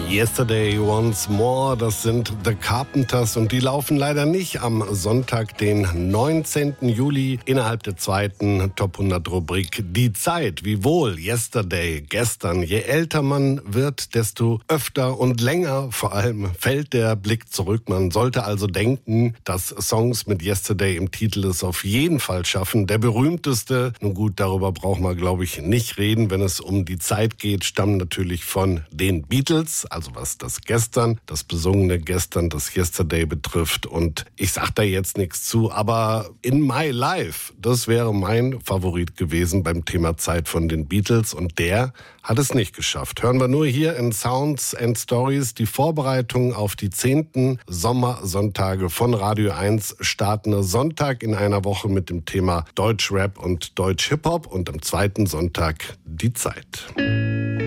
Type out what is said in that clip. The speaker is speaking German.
Yesterday Once More, das sind The Carpenters und die laufen leider nicht am Sonntag, den 19. Juli innerhalb der zweiten Top 100 Rubrik Die Zeit. Wie wohl, Yesterday, gestern. Je älter man wird, desto öfter und länger vor allem fällt der Blick zurück. Man sollte also denken, dass Songs mit Yesterday im Titel es auf jeden Fall schaffen. Der berühmteste, nun gut, darüber braucht man glaube ich nicht reden, wenn es um die Zeit geht, stammt natürlich von den Beatles. Also was das Gestern, das besungene Gestern, das Yesterday betrifft. Und ich sag da jetzt nichts zu, aber In My Life, das wäre mein Favorit gewesen beim Thema Zeit von den Beatles. Und der hat es nicht geschafft. Hören wir nur hier in Sounds and Stories die Vorbereitung auf die 10. Sommersonntage von Radio 1. Starten Sonntag in einer Woche mit dem Thema Deutschrap und Deutsch-Hip-Hop und am zweiten Sonntag die Zeit.